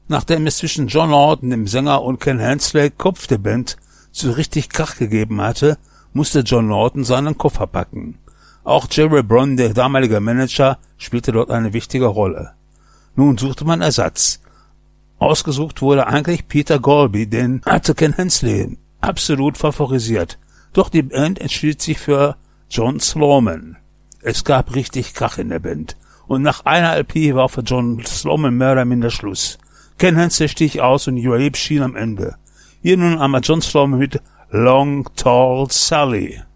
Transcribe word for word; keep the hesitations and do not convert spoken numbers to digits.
Nachdem es zwischen John Lawton, dem Sänger, und Ken Hensley, Kopf der Band, so richtig Krach gegeben hatte, musste John Lawton seinen Koffer packen. Auch Jerry Brown, der damalige Manager, spielte dort eine wichtige Rolle. Nun suchte man Ersatz. Ausgesucht wurde eigentlich Peter Golby, den hatte Ken Hensley absolut favorisiert. Doch die Band entschied sich für John Sloman. Es gab richtig Krach in der Band. Und nach einer L P war für John Sloman mehr oder minder Schluss. Ken Hensley stieg aus und New Ape schien am Ende. Hier nun einmal John Sloman mit Long Tall Sally.